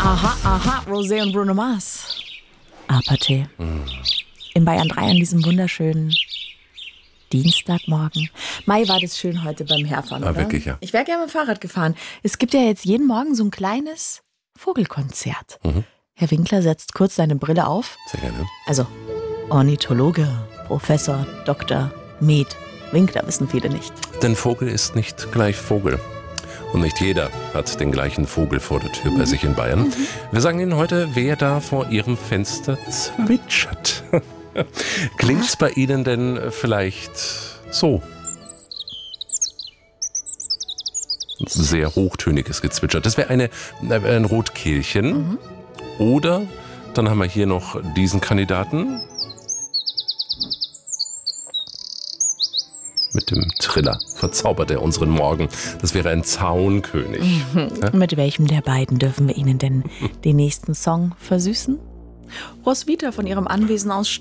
Aha, Rosé und Bruno Mars. Apathy. In Bayern 3 an diesem wunderschönen Dienstagmorgen. Mai, war das schön heute beim Herfahren, oder? Wirklich, ja. Ich wäre gerne mit dem Fahrrad gefahren. Es gibt ja jetzt jeden Morgen so ein kleines Vogelkonzert. Herr Winkler setzt kurz seine Brille auf. Sehr gerne. Also Ornithologe, Professor, Dr. Med. Winkler wissen viele nicht. Denn Vogel ist nicht gleich Vogel. Und nicht jeder hat den gleichen Vogel vor der Tür bei sich in Bayern. Wir sagen Ihnen heute, wer da vor Ihrem Fenster zwitschert. Klingt's bei Ihnen denn vielleicht so? Sehr hochtöniges Gezwitscher. Das wäre ein Rotkehlchen. Oder dann haben wir hier noch diesen Kandidaten. Mit dem Triller verzaubert er unseren Morgen. Das wäre ein Zaunkönig. Ja? Mit welchem der beiden dürfen wir Ihnen denn den nächsten Song versüßen? Roswitha von ihrem Anwesen aus